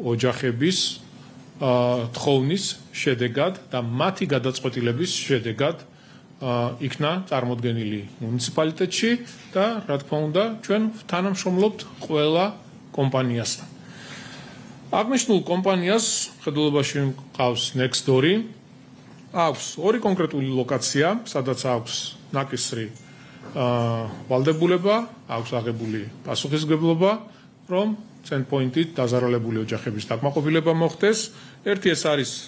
ოჯახების თხოვნის შედეგად და მათი გადაწყვეტილების შედეგად იქნა წარმოდგენილი მუნიციპალიტეტში და რა თქმა უნდა ჩვენ თანამშრომლობთ ყველა კომპანიასთან. აღნიშნულ კომპანიას მხედველობაში მყავს Nextdoor-ი, აქვს ორი კონკრეტული ლოკაცია, სადაც აქვს ნაკისრი ვალდებულება, აქვს აღებული პასუხისმგებლობა, რომ Cent Point-ით დაზარალებული ოჯახების დაკმაყოფილება მოხდეს. ერთი ეს არის